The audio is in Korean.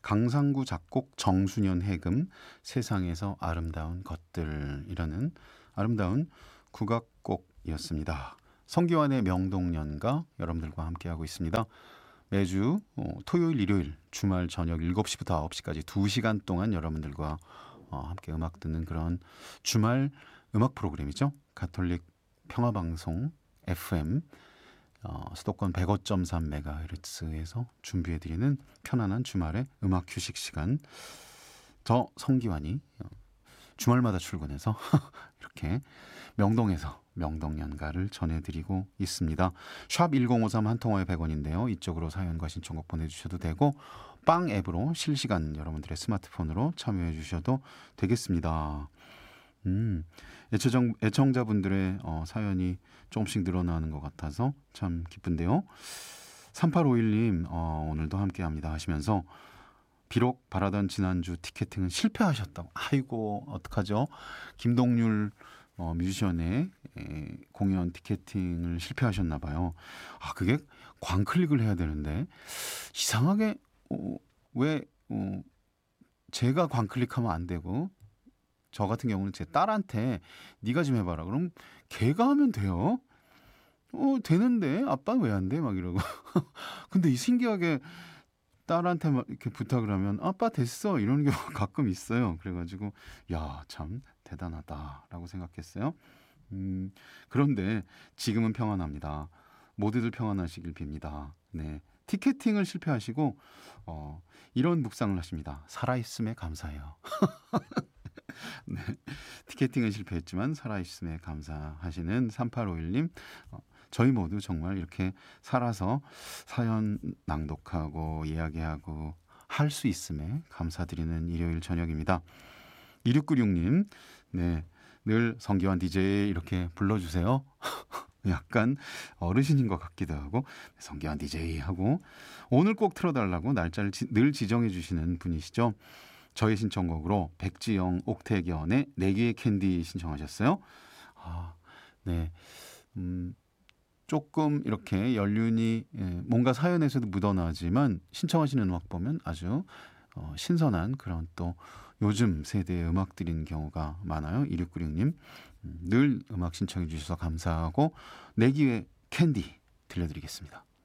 강상구 작곡 정순현 해금 세상에서 아름다운 것들이라는 아름다운 국악곡이었습니다. 성기환의 명동연가 여러분들과 함께하고 있습니다. 매주 토요일 일요일 주말 저녁 7시부터 9시까지 2시간 동안 여러분들과 함께 음악 듣는 그런 주말 음악 프로그램이죠. 가톨릭 평화방송 FM 수도권 105.3MHz에서 준비해드리는 편안한 주말의 음악 휴식 시간. 저 성기환이 주말마다 출근해서 이렇게 명동에서 명동연가를 전해드리고 있습니다. 샵 1053 한 통화에 100원인데요. 이쪽으로 사연과 신청곡 보내주셔도 되고 빵 앱으로 실시간 여러분들의 스마트폰으로 참여해 주셔도 되겠습니다. 애청자분들의 사연이 조금씩 늘어나는 것 같아서 참 기쁜데요. 3851님 오늘도 함께합니다 하시면서 비록 바라던 지난주 티켓팅은 실패하셨다고. 아이고 어떡하죠. 김동률 뮤지션의 공연 티켓팅을 실패하셨나 봐요. 그게 광클릭을 해야 되는데 이상하게 왜 제가 광클릭하면 안 되고 저 같은 경우는 제 딸한테 네가 좀 해봐라. 그럼 걔가 하면 돼요. 되는데 아빠는 왜 안 돼? 막 이러고. 근데 이 신기하게 딸한테 막 이렇게 부탁을 하면 아빠 됐어 이러는 경우가 가끔 있어요. 그래가지고 야, 참 대단하다라고 생각했어요. 그런데 지금은 평안합니다. 모두들 평안하시길 빕니다. 네, 티켓팅을 실패하시고 이런 묵상을 하십니다. 살아있음에 감사해요. 네, 티켓팅은 실패했지만 살아있음에 감사하시는 3851님 저희 모두 정말 이렇게 살아서 사연 낭독하고 이야기하고 할 수 있음에 감사드리는 일요일 저녁입니다. 2696님 네, 늘 성기환 DJ 이렇게 불러주세요. 약간 어르신인 것 같기도 하고 성기환 DJ 하고 오늘 꼭 틀어달라고 날짜를 늘 지정해 주시는 분이시죠. 저의 신청곡으로 백지영, 옥태견의 네 개의 캔디 신청하셨어요. 네, 조금 이렇게 연륜이 뭔가 사연에서도 묻어나지만 신청하시는 음악 보면 아주 신선한 그런 또 요즘 세대의 음악들인 경우가 많아요. 2696님 늘 음악 신청해 주셔서 감사하고 네 개의 캔디 들려드리겠습니다.